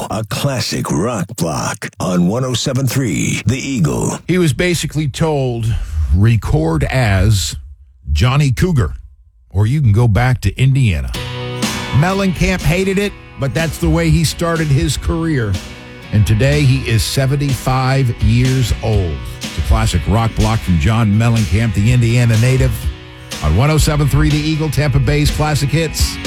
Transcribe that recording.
a classic rock block on 107.3 The Eagle. He was basically told, record as Johnny Cougar, or you can go back to Indiana. Mellencamp hated it, but that's the way he started his career. And today he is 75 years old. It's a classic rock block from John Mellencamp, the Indiana native, on 107.3 The Eagle, Tampa Bay's classic hits.